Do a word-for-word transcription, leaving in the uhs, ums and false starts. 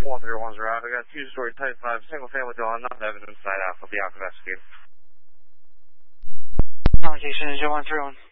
one three one zero out. I got two-story Type five single-family dwelling, not evidence side alpha. Be out investigated. Conversation is zero one three one.